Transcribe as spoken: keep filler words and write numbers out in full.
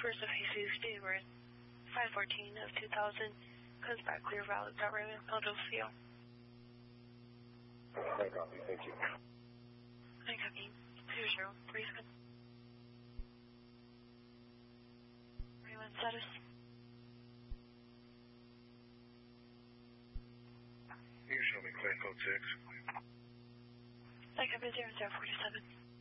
first of Jesus, January five fourteen of two thousand. Comes back clear, valid, got Raymond, Philadelphia. I copy, thank you. I copy. Zero zero three seven. Raymond status. You can show me clear code six. I copy zero zero forty seven.